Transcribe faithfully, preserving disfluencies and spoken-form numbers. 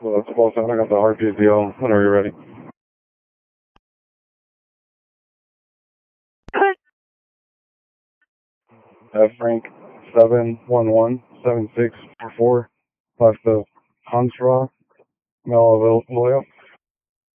Well, that's twelve seven. I got the R P Z L whenever you're ready. F Frank seven one one seven six four four. Left of Hansra, Malavilio.